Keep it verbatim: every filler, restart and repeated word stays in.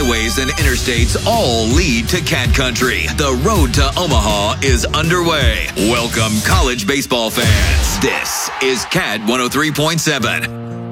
highways and interstates all lead to Cat Country. The road to Omaha is underway. Welcome, college baseball fans. This is Cat one oh three point seven.